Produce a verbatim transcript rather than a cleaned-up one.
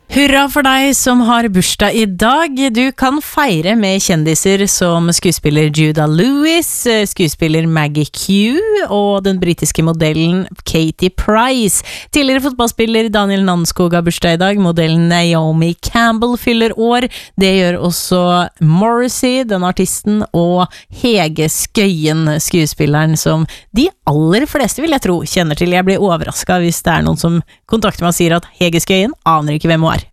Hurra for deg som har bursdag i dag. Du kan feire med kjendiser som skuespiller Judah Lewis, skuespiller Maggie Q og den britiske modellen Katie Price. Tidligere fotballspiller Daniel Nanskog har bursdag i dag. Modellen Naomi Campbell fyller år. Det gjør også Morrissey, den artisten, og Hege Skøyen, skuespilleren som de aller fleste, vil jeg tro, kjenner til. Jeg blir overrasket hvis det er noen som kontakter meg og sier at Hege Skøyen aner ikke hvem hun er.